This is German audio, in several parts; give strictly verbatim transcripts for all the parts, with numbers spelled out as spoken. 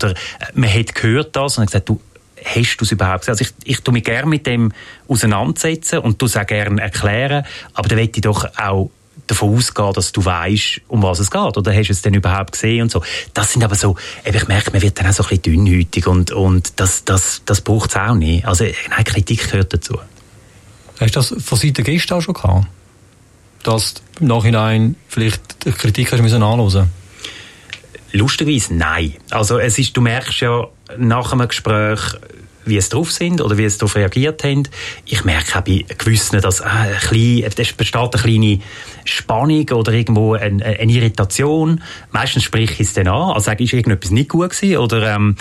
oder man hat gehört das und hat gesagt, du, hast du es überhaupt gesehen? Also ich, ich tue mich gerne mit dem auseinandersetzen und du es auch gerne erklären, aber da will ich doch auch davon ausgehen, dass du weißt, um was es geht. Oder hast du es denn überhaupt gesehen und so. Das sind aber so, ich merke, man wird dann auch so ein bisschen dünnhäutig und, und das, das, das braucht es auch nicht. Also nein, Kritik gehört dazu. Hast du das von Seiten der Gäste auch schon gehabt? Dass du im Nachhinein vielleicht die Kritik hast müssen anhören? Lustigerweise nein. Also es ist, du merkst ja nach einem Gespräch, wie es drauf sind oder wie es darauf reagiert haben. Ich merke auch bei gewissen, dass äh, ein klein, es besteht eine kleine Spannung oder irgendwo eine, eine Irritation. Meistens spreche ich es dann an, also sage ich, ist irgendetwas nicht gut gewesen oder ähm,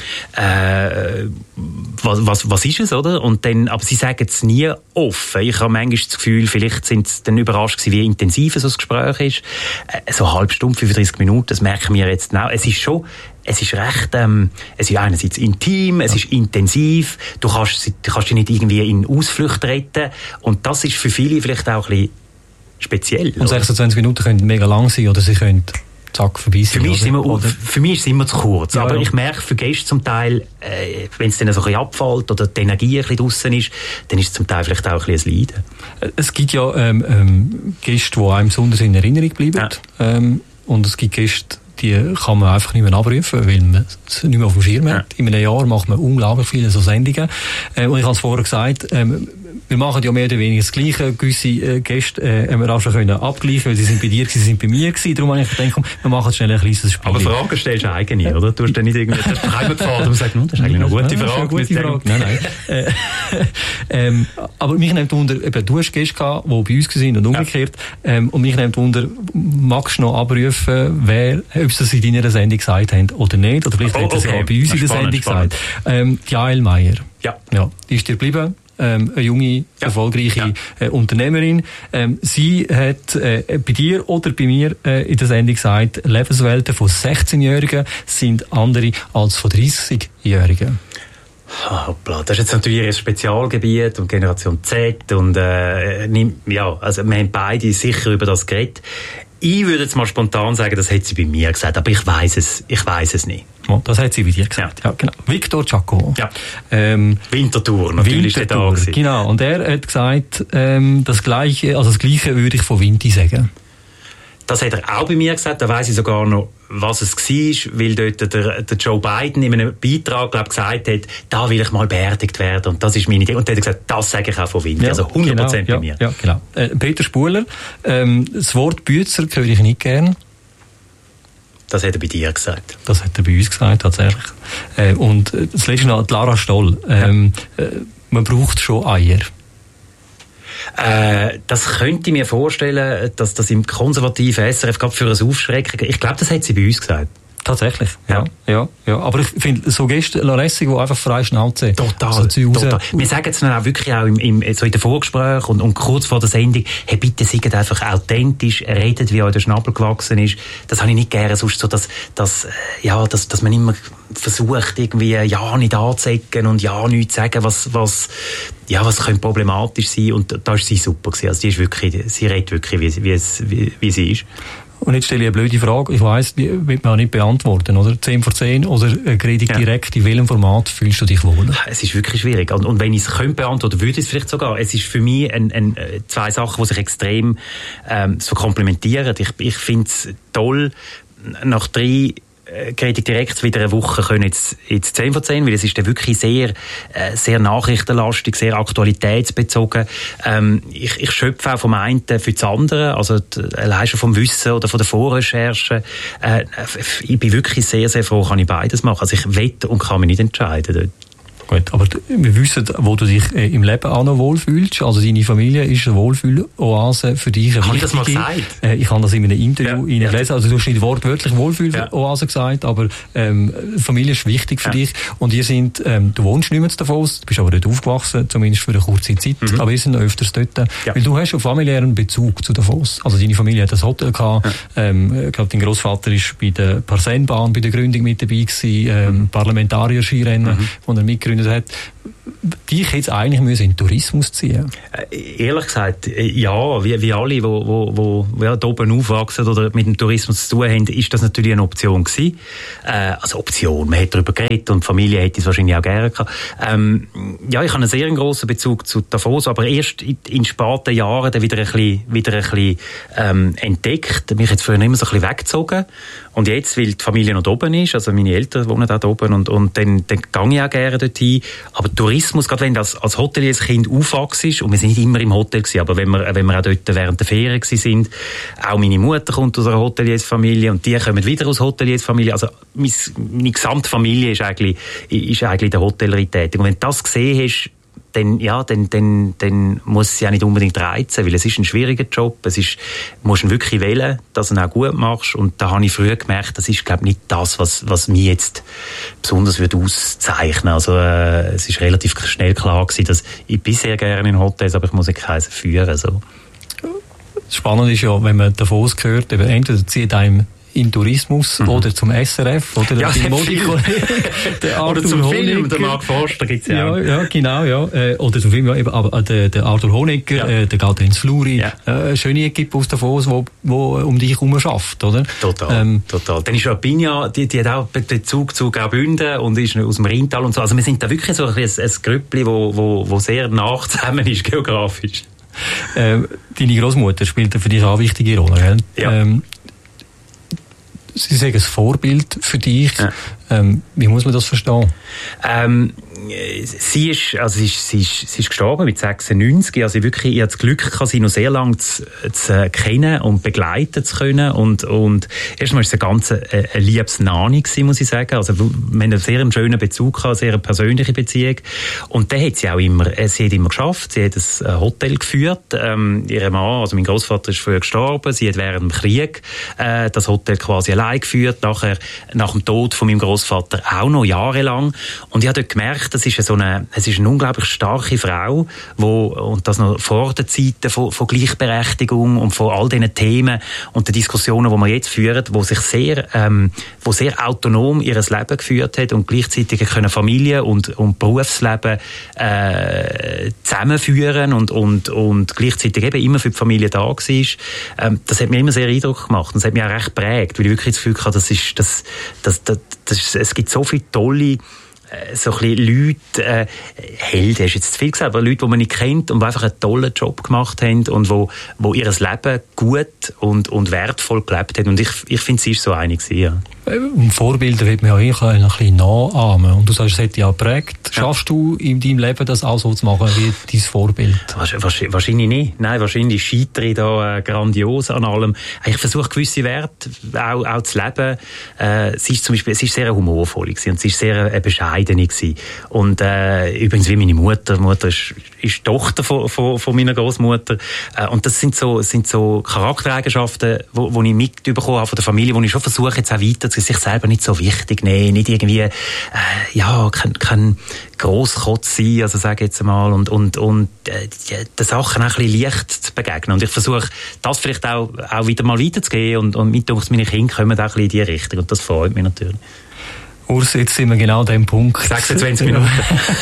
äh, was, was, was ist es, oder? Und dann, aber sie sagen es nie offen. Ich habe manchmal das Gefühl, vielleicht sind sie dann überrascht gewesen, wie intensiv so das Gespräch ist. Äh, so eine halbe Stunde, fünfunddreißig Minuten, das merken wir jetzt auch. Es ist schon Es ist recht, ähm, es ist einerseits intim, es ja. ist intensiv, du kannst, du kannst dich nicht irgendwie in Ausflüchte retten und das ist für viele vielleicht auch ein bisschen speziell. Und sechsundzwanzig Minuten können mega lang sein oder sie können zack vorbei sein. Für mich, ist immer, oder? für mich ist es immer zu kurz, ja, aber ja. ich merke für Gäste zum Teil, äh, wenn es dann so ein bisschen abfällt oder die Energie ein bisschen draussen ist, dann ist es zum Teil vielleicht auch ein bisschen ein Leiden. Es gibt ja ähm, ähm, Gäste, die einem besonders in Erinnerung bleiben ja. ähm, und es gibt Gäste, die kann man einfach nicht mehr abrufen, weil man es nicht mehr auf dem Schirm hat. Ja. In einem Jahr macht man unglaublich viele so Sendungen. Äh, und ich habe es vorher gesagt, ähm, wir machen ja mehr oder weniger das Gleiche. Gewisse äh, Gäste äh, haben wir auch schon können abgleichen, weil sie sind bei dir gewesen, sie sind bei mir gewesen. Darum habe ich gedacht, komm, wir machen schnell ein kleines Spiel. Aber Fragen stellst du eigene, oder? Du hast dann nicht irgendwie heimgefahren und sagst, das ist eigentlich eine gute Frage. Eine gute Frage. Nein, nein. äh, ähm, aber mich nimmt Wunder, eben, du hast Gäste gehabt, die bei uns waren und umgekehrt. Ja. Ähm, und mich nimmt Wunder, magst du noch abrufen, wer, ob sie das in deiner Sendung gesagt haben oder nicht? Oder vielleicht oh, okay. hat sie es auch bei uns in der Sendung gesagt. Ähm, die Jael Meyer. Ja. Ja. Die ist dir geblieben. Ähm, eine junge, ja. erfolgreiche ja. äh, Unternehmerin. Ähm, sie hat äh, bei dir oder bei mir äh, in der Sendung gesagt, Lebenswelten von sechzehnjährigen sind andere als von dreißigjährigen. Hoppla, das ist jetzt natürlich ein Spezialgebiet und Generation Z und äh, ja, also wir haben beide sicher über das geredet. Ich würde jetzt mal spontan sagen, das hat sie bei mir gesagt, aber ich weiss es, ich weiss es nicht. Oh, das hat sie bei dir gesagt. Ja, ja genau. Victor Giacomo. Ja. Ähm, Winterthur, natürlich Winterthur, ist er da. Genau. Und er hat gesagt, ähm, das Gleiche, also das Gleiche würde ich von Vinti sagen. Das hat er auch bei mir gesagt, da weiss ich sogar noch, was es war, weil dort der, der Joe Biden in einem Beitrag, glaub, gesagt hat, da will ich mal beerdigt werden und das ist meine Idee. Und dann hat er gesagt, das sage ich auch von Vinti, ja, also hundert Prozent genau, bei mir. Ja, ja genau. Äh, Peter Spuhler, ähm, das Wort Bützer höre ich nicht gern. Das hat er bei dir gesagt. Das hat er bei uns gesagt, tatsächlich. Äh, und das letzte noch, Lara Stoll. Ähm, ja. äh, man braucht schon Eier. Äh, das könnte ich mir vorstellen, dass das im konservativen S R F gerade für ein Aufschrecken, ich glaube, das hat sie bei uns gesagt. Tatsächlich, ja. ja, ja, ja. Aber ich finde, so Gäste lässig, die einfach frei Schnauze. Total, so total. Wir sagen es dann auch wirklich auch im, im, so in den Vorgesprächen und, und kurz vor der Sendung, hey, bitte seid einfach authentisch, redet, wie euch der Schnabel gewachsen ist. Das habe ich nicht gerne, sonst so, dass, dass, ja, dass, dass man immer versucht, irgendwie ja nicht anzuecken und ja nichts zu sagen, was, was, ja, was könnte problematisch sein. Und da ist sie super gewesen. Also die ist wirklich, sie redet wirklich, wie, wie, es, wie, wie sie ist. Und jetzt stelle ich eine blöde Frage, ich weiss, die wird man auch nicht beantworten, oder? zehn vor zehn oder rede ich ja. direkt, in welchem Format fühlst du dich wohl? Es ist wirklich schwierig. Und, und wenn ich es könnte beantworten, würde ich es vielleicht sogar. Es ist für mich ein, ein, zwei Sachen, die sich extrem ähm, so komplementieren. Ich, ich finde es toll, nach drei Kritik direkt wieder eine Woche können jetzt, jetzt zehn vor zehn, weil es ist dann wirklich sehr, äh, sehr nachrichtenlastig, sehr aktualitätsbezogen. Ähm, ich, ich schöpfe auch vom einen für das andere, also die, allein schon vom Wissen oder von der Vorrecherche. Äh, ich bin wirklich sehr, sehr froh, kann ich beides machen. Also ich will und kann mich nicht entscheiden dort. Gut, aber wir wissen, wo du dich äh, im Leben auch noch wohlfühlst. Also deine Familie ist eine Wohlfühl-Oase für dich. Habe ich das mal gesagt? Äh, ich habe das in einem Interview ja, ja. gelesen. Also du hast nicht wortwörtlich Wohlfühl-Oase ja. gesagt, aber ähm, Familie ist wichtig für ja. dich. Und ihr sind, ähm, du wohnst nicht mehr in Davos, du bist aber dort aufgewachsen, zumindest für eine kurze Zeit, mhm. aber ihr sind noch öfters dort. Ja. Weil du hast einen familiären Bezug zu Davos. Also deine Familie hat ein Hotel gehabt. Ja. Ähm, ich glaube, dein Großvater ist bei der Parsenbahn, bei der Gründung mit dabei gewesen, ähm, mhm. Parlamentarier-Skirennen, mhm. wo er mitgegründet können. Das hat dich jetzt eigentlich müssen in den Tourismus ziehen? Äh, ehrlich gesagt, ja, wie, wie alle, die wo, wo, wo, ja, da oben aufwachsen oder mit dem Tourismus zu tun haben, ist das natürlich eine Option gewesen. Äh, also Option, man hat darüber geredet und die Familie hätte es wahrscheinlich auch gerne gehabt. Ähm, ja, ich habe einen sehr grossen Bezug zu Davos, aber erst in, in späten Jahren dann wieder ein bisschen, wieder ein bisschen ähm, entdeckt. Mich jetzt früher immer so ein bisschen weggezogen. Und jetzt, weil die Familie noch oben ist, also meine Eltern wohnen da oben und, und dann, dann gehe ich auch gerne dorthin. Aber Tourismus, gerade wenn du als, als Hotelier als Kind aufwachst, und wir sind nicht immer im Hotel gewesen, aber wenn wir, wenn wir auch dort während der Ferien waren, auch meine Mutter kommt aus einer Hoteliersfamilie und die kommen wieder aus Hoteliersfamilie. Also meine, meine gesamte Familie ist eigentlich, ist eigentlich in der Hotellerie tätig. Und wenn du das gesehen hast, dann, ja, dann, dann, dann muss es ja nicht unbedingt reizen, weil es ist ein schwieriger Job, es ist, du musst ihn wirklich wählen, dass du ihn auch gut machst, und da habe ich früher gemerkt, das ist, glaube ich, nicht das, was, was mich jetzt besonders würde auszeichnen. Also, äh, es ist relativ schnell klar gewesen, dass ich bin sehr gerne in Hotels, aber ich muss keinen führen, so. Spannend ist ja, wenn man Davos hört, eben entweder zieht einem in Tourismus mhm. oder zum S R F oder ja, der Modi-Kollege, der oder zum Honecker. Film, der Mark Forster gibt's ja, ja auch. Ja, genau, ja. Äh, oder zum Film, ja, eben, aber der, der Arthur Honegger, ja. äh, der geht ins Fluri, ja. äh, schöne Equipe aus Davos, wo, wo um dich herum schafft, oder? Total, ähm, total. Dann ist Rapinha, die, die hat auch Bezug zu Graubünden und ist aus dem Rheintal und so. Also wir sind da wirklich so ein, ein, ein Grüppli, wo, wo, wo sehr nah zusammen ist, geografisch. Äh, deine Großmutter spielt für dich auch eine wichtige Rolle, gell? Ja. Ähm, Sie sagen, ein Vorbild für dich. Ja. Ähm, wie muss man das verstehen? Ähm, sie ist, also sie ist, sie ist, sie ist gestorben mit sechsundneunzig. Also wirklich, ich hatte das Glück, sie noch sehr lange zu, zu kennen und begleiten zu können. Und, und erstmal war es eine ganz äh, eine liebes Nani gewesen, muss ich sagen. Also wir haben einen sehr schönen Bezug gehabt, eine sehr persönliche Beziehung. Und dann hat sie auch immer, sie hat immer geschafft. Sie hat ein Hotel geführt. Ähm, ihr Mann, also mein Großvater ist früher gestorben. Sie hat während dem Krieg äh, das Hotel quasi allein geführt. Nachher, nach dem Tod von meinem Großvater auch noch jahrelang. Und ich habe dort gemerkt, das ist so eine, es ist eine unglaublich starke Frau, wo, und das noch vor der Zeiten von, von Gleichberechtigung und von all diesen Themen und den Diskussionen, die wir jetzt führen, wo sich sehr, ähm, wo sehr autonom ihr Leben geführt hat und gleichzeitig können Familie und, und Berufsleben äh, zusammenführen und, und, und gleichzeitig eben immer für die Familie da war. Ähm, das hat mir immer sehr Eindruck gemacht und das hat mich auch recht geprägt, weil ich wirklich das Gefühl hatte, das ist, das, das, das, das ist, es gibt so viele tolle so ein bisschen Leute, äh, Helden, hast jetzt zu viel gesagt, aber Leute, die man nicht kennt und die einfach einen tollen Job gemacht haben und wo, wo ihr Leben gut und, und wertvoll gelebt haben. Und ich, ich finde, sie ist so eine gewesen, ja. Um Vorbilder wird man ja ein bisschen nachahmen. Und du sagst, es hat dich auch geprägt. Ja. Schaffst du in deinem Leben das auch so zu machen wie dein Vorbild? Wahrscheinlich nicht. Nein, wahrscheinlich scheitere ich da äh, grandios an allem. Ich versuche gewisse Werte auch, auch zu leben. Äh, sie ist zum Beispiel, sie ist sehr humorvoll gewesen und sie ist sehr äh, bescheiden gewesen. Und äh, übrigens wie meine Mutter. Mutter ist, ist Tochter von, von, von meiner Großmutter. Äh, und das sind so, sind so Charaktereigenschaften, wo, wo ich mitbekommen habe von der Familie, wo ich schon versuche jetzt auch weiter sich selber nicht so wichtig nehmen, nicht irgendwie, äh, ja, kein, kein Grosskotz sein, also sage ich jetzt einmal, und, und, und äh, den Sachen auch ein bisschen leicht zu begegnen. Und ich versuche, das vielleicht auch, auch wieder mal weiterzugehen und, und mit uns meine Kinder kommen auch ein bisschen in die Richtung und das freut mich natürlich. Urs, jetzt sind wir genau an dem Punkt. sechsundzwanzig Minuten.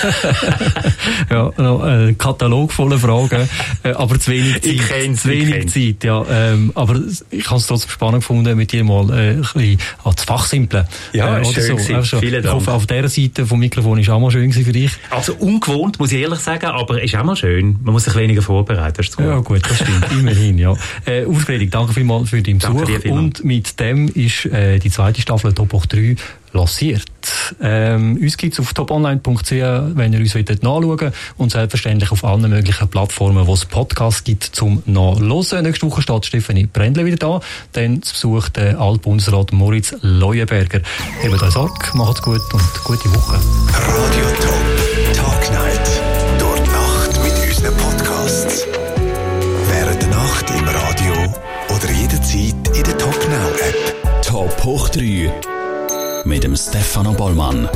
Ja, noch ein Katalog voller Fragen, aber zu wenig Zeit. Ich kenn's, zu wenig ich Zeit, ja. Ähm, aber ich habe es trotzdem spannend gefunden, mit dir mal äh, ein bisschen an das Fachsimpeln. Ja, äh, schön so. so. Vielen Dank. Ich hoffe, auf dieser Seite vom Mikrofon ist auch mal schön für dich. Also ungewohnt, muss ich ehrlich sagen, aber ist auch mal schön. Man muss sich weniger vorbereiten. Das ja gut, das stimmt, immerhin, ja. Äh, Urs Fredig, danke vielmals für deinen Besuch. Und mit dem ist äh, die zweite Staffel Top Hoch drei lanciert. Ähm, uns gibt es auf toponline punkt c h, wenn ihr uns nachschauen wollt, und selbstverständlich auf allen möglichen Plattformen, wo es Podcasts gibt, zum Nachhören. Nächste Woche steht Stefanie Brändle wieder da, dann zu Besuch der Altbundesrat Moritz Leuenberger. Hebt euch Sorge, macht's gut und gute Woche. Radio Top Tag Night. Durch die Nacht mit unseren Podcasts. Während der Nacht im Radio oder jederzeit in der Top Now App. Top Hoch drei. Mit dem Stefano Bollmann.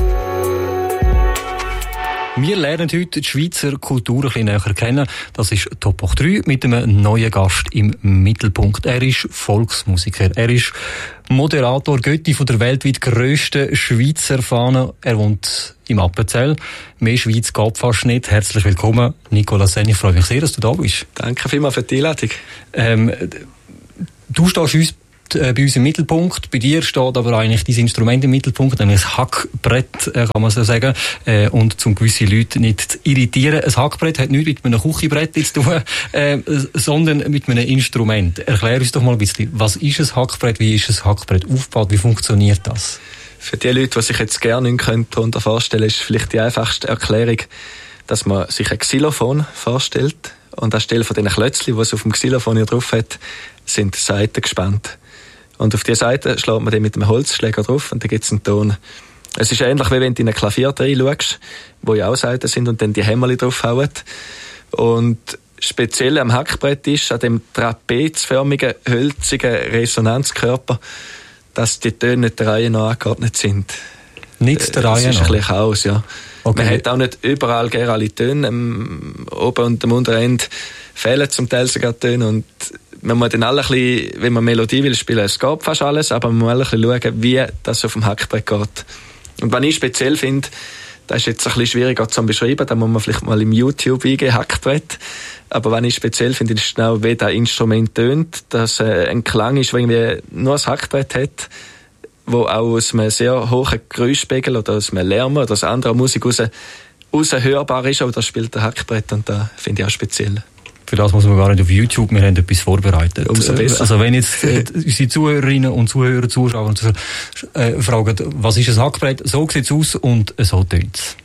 Wir lernen heute die Schweizer Kultur ein bisschen näher kennen. Das ist Top Hoch drei mit einem neuen Gast im Mittelpunkt. Er ist Volksmusiker. Er ist Moderator, Götti von der weltweit grössten Schweizer Fahne. Er wohnt im Appenzell. Mehr Schweiz geht fast nicht. Herzlich willkommen, Nicolas Senn. Ich freue mich sehr, dass du da bist. Danke vielmals für die Einladung. Ähm, du stehst uns bei uns im Mittelpunkt. Bei dir steht aber eigentlich dein Instrument im Mittelpunkt, nämlich das Hackbrett, kann man so sagen. Und um gewisse Leute nicht zu irritieren. Ein Hackbrett hat nichts mit einem Küchenbrett zu tun, äh, sondern mit einem Instrument. Erklär uns doch mal ein bisschen, was ist ein Hackbrett, wie ist ein Hackbrett aufgebaut, wie funktioniert das? Für die Leute, die sich jetzt gerne nicht darunter vorstellen können, ist vielleicht die einfachste Erklärung, dass man sich ein Xylophon vorstellt und anstelle von den Klötzchen, die es auf dem Xylophon hier drauf hat, sind Saiten gespannt. Und auf diese Seite schlägt man dann mit dem Holzschläger drauf und dann gibt es einen Ton. Es ist ähnlich, wie wenn du in ein Klavier reinschaust, wo ja auch Saiten sind und dann die Hämmerchen draufhauen. Und speziell am Hackbrett ist, an dem trapezförmigen, hölzigen Resonanzkörper, dass die Töne nicht der Reihe nach angeordnet sind. Nicht der Reihe nach? Das ist ein bisschen Chaos, ja. Okay. Man hat auch nicht überall gerne alle Töne. Ähm, oben und am unteren Ende fehlen zum Teil sogar Töne. Und man muss dann alle ein bisschen, wenn man Melodie will spielen, es geht fast alles, aber man muss alle ein bisschen schauen, wie das auf dem Hackbrett geht. Und was ich speziell finde, das ist jetzt ein bisschen schwieriger zu beschreiben, da muss man vielleicht mal im YouTube eingeben, Hackbrett. Aber was ich speziell finde, ist genau, wie das Instrument tönt, dass äh, ein Klang ist, der irgendwie nur ein Hackbrett hat, wo auch aus einem sehr hohen Geräuschpegel oder aus einem Lärm oder aus anderer Musik raus, raus hörbar ist, aber das spielt der Hackbrett und das finde ich auch speziell. Für das muss man gar nicht auf YouTube, wir haben etwas vorbereitet. Umso besser. Also wenn jetzt äh, unsere Zuhörerinnen und Zuhörer, Zuschauer und Zuschauer äh, fragen, was ist ein Hackbrett, so sieht es aus und so tönt es.